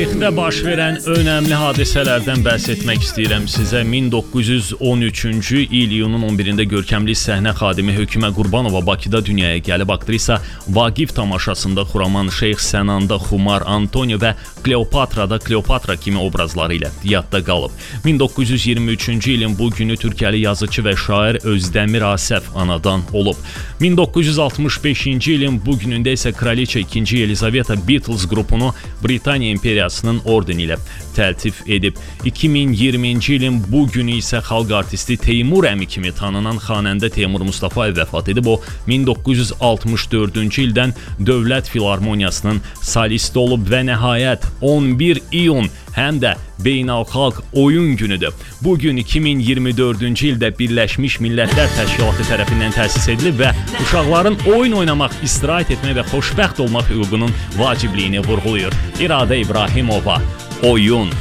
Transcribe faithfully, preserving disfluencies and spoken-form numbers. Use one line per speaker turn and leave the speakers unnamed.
Tarixdə baş verən önəmli hadisələrdən bəhs etmək istəyirəm sizə. min doqquz yüz on üçüncü il iyunun on birində görkəmli səhnə xadimi Hökümə Qurbanova Bakıda dünyaya gəlib. Aktrisa Vaqif tamaşasında Xuraman, Şeyx Sənanda Xumar, Antonio və Kleopatrada Kleopatra kimi obrazları ilə yadda qalıb. min doqquz yüz iyirmi üçüncü ilin bu günü türkəli yazıcı və şair Özdəmir Asəf anadan olub. min doqquz yüz altmış beşinci ilin bu günündə isə Kraliçə ikinci Yelizaveta Beatles qrupunu Britaniya İmperiyasının ordeni ilə təltif edib. iki min iyirminci ilin bu günü isə xalq artisti Teymur əmi kimi tanınan xanəndə Teymur Mustafayev vəfat edib. O min doqquz yüz altmış dördüncü ildən Dövlət Filarmoniyasının solisti olub və nəhayət on bir iyun həm də beynəlxalq oyun günüdür. Bu gün iki min iyirmi dördüncü ildə Birləşmiş Millətlər Təşkilatı tərəfindən təsis edilib və uşaqların oyun oynamaq, istirahət etmək və xoşbəxt olmaq hüququnun vacibliyini vurğulayır. İradə İbrahimova, Oyun.